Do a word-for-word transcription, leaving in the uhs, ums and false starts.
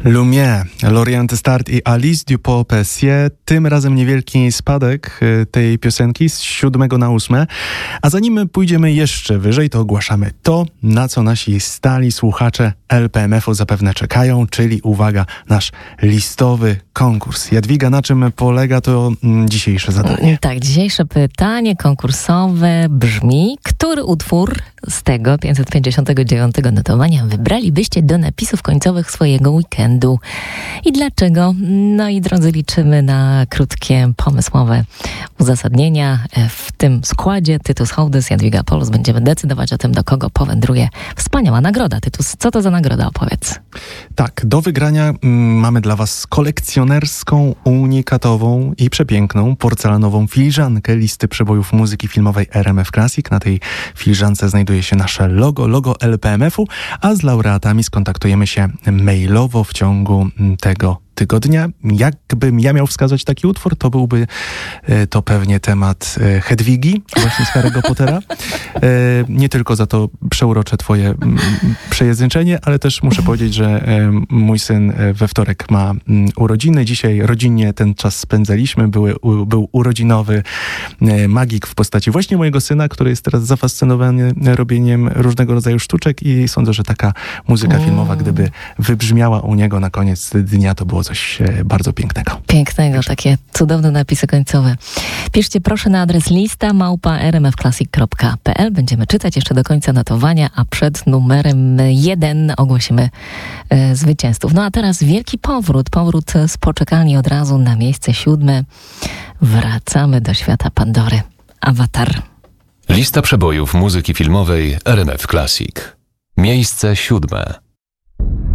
Lumière, L'Orient Start i Alice Dupont-Pessier. Tym razem niewielki spadek tej piosenki z siódmego na ósme. A zanim pójdziemy jeszcze wyżej, to ogłaszamy to, na co nasi stali słuchacze L P M F-u zapewne czekają, czyli uwaga, nasz listowy konkurs. Jadwiga, na czym polega to dzisiejsze zadanie? Tak, dzisiejsze pytanie konkursowe brzmi: który utwór z tego pięćset pięćdziesiątego dziewiątego notowania wybralibyście do napisów końcowych swojego weekendu i dlaczego? No i drodzy, liczymy na krótkie, pomysłowe uzasadnienia. W tym składzie Tytus Hołdys, Jadwiga Polus. Będziemy decydować o tym, do kogo powędruje wspaniała nagroda. Tytus, co to za nagroda? Opowiedz. Tak, do wygrania mm, mamy dla was kolekcjonerską, unikatową i przepiękną porcelanową filiżankę listy przebojów muzyki filmowej R M F Classic. Na tej filiżance znajduje się nasze logo, logo L P M F-u, a z laureatami skontaktujemy się mailowo w ciągu tego tygodnia. Jakbym ja miał wskazać taki utwór, to byłby e, to pewnie temat e, Hedwigi, właśnie z Harry'ego Pottera. E, nie tylko za to przeurocze twoje m, przejęzyczenie, ale też muszę powiedzieć, że e, mój syn we wtorek ma m, urodziny. Dzisiaj rodzinnie ten czas spędzaliśmy. Były, u, był urodzinowy e, magik w postaci właśnie mojego syna, który jest teraz zafascynowany robieniem różnego rodzaju sztuczek i sądzę, że taka muzyka mm. filmowa, gdyby wybrzmiała u niego na koniec dnia, to było coś bardzo pięknego. Pięknego, Proszę. Takie cudowne napisy końcowe. Piszcie proszę na adres lista małpa r m f classic kropka p l. Będziemy czytać jeszcze do końca notowania, a przed numerem jeden ogłosimy e, zwycięzców. No a teraz wielki powrót. Powrót z poczekalni od razu na miejsce siódme. Wracamy do świata Pandory. Awatar. Lista przebojów muzyki filmowej R M F Classic. Miejsce siódme.